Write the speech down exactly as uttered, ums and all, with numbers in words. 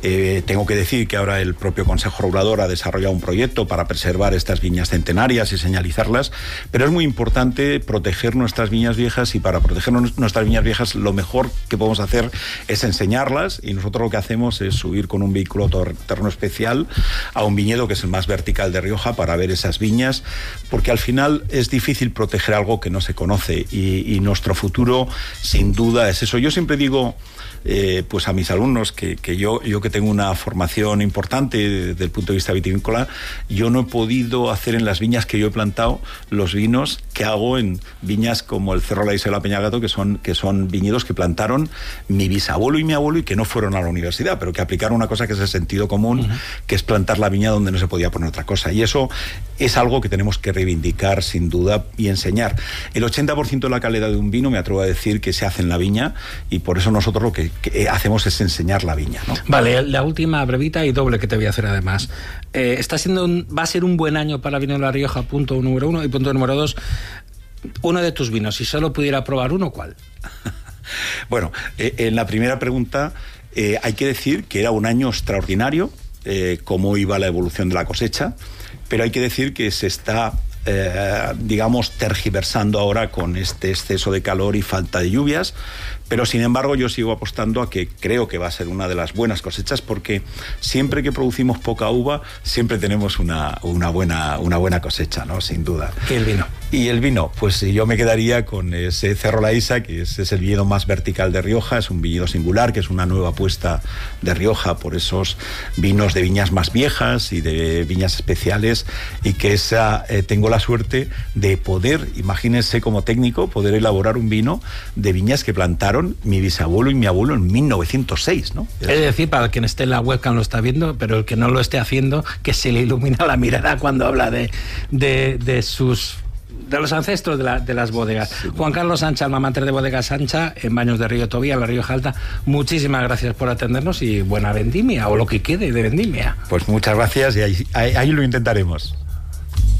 Eh, tengo que decir que ahora el propio Consejo Regulador ha desarrollado un proyecto para preservar estas viñas centenarias y señalizarlas, pero es muy importante proteger nuestras viñas viejas, y para proteger nuestras viñas viejas lo mejor que podemos hacer es enseñarlas, y nosotros lo que hacemos es subir con un vehículo todoterreno especial a un viñedo que es el más vertical de Rioja para ver esas viñas, porque al final es difícil proteger algo que no se conoce, y, y nuestro futuro sin duda es eso. Yo siempre digo Eh, pues a mis alumnos que, que yo, yo que tengo una formación importante desde el punto de vista vitivinícola, yo no he podido hacer en las viñas que yo he plantado los vinos que hago en viñas como el Cerro La Isla y la Peñagato, que son, que son viñedos que plantaron mi bisabuelo y mi abuelo y que no fueron a la universidad, pero que aplicaron una cosa que es el sentido común, uh-huh. que es plantar la viña donde no se podía poner otra cosa, y eso es algo que tenemos que reivindicar sin duda y enseñar. El ochenta por ciento de la calidad de un vino, me atrevo a decir, que se hace en la viña, y por eso nosotros lo que que hacemos es enseñar la viña, ¿no? Vale, la última brevita y doble que te voy a hacer además. Eh, está siendo un, va a ser un buen año para Vino de La Rioja, punto número uno, y punto número dos, uno de tus vinos, si solo pudiera probar uno, ¿cuál? Bueno, eh, en la primera pregunta eh, hay que decir que era un año extraordinario, eh, cómo iba la evolución de la cosecha, pero hay que decir que se está Eh, digamos, tergiversando ahora con este exceso de calor y falta de lluvias, pero sin embargo yo sigo apostando a que creo que va a ser una de las buenas cosechas, porque siempre que producimos poca uva siempre tenemos una, una, buena, una buena cosecha, ¿no? Sin duda. ¿Y el vino? Y el vino, pues yo me quedaría con ese Cerro La Isla, que es, es el viñedo más vertical de Rioja, es un viñedo singular, que es una nueva apuesta de Rioja por esos vinos de viñas más viejas y de viñas especiales, y que esa eh, tengo la suerte de poder, imagínense como técnico, poder elaborar un vino de viñas que plantaron mi bisabuelo y mi abuelo en mil novecientos seis, ¿no? Es decir, para el que esté en la webcam lo está viendo, pero el que no lo esté haciendo, que se le ilumina la mirada cuando habla de, de, de sus... de los ancestros de, la, de las bodegas. Sí, Juan Carlos Sancha, alma mater de Bodegas Sancha, en Baños de Río Tobía, La Rioja Alta, muchísimas gracias por atendernos y buena vendimia, o lo que quede de vendimia. Pues muchas gracias, y ahí, ahí, ahí lo intentaremos.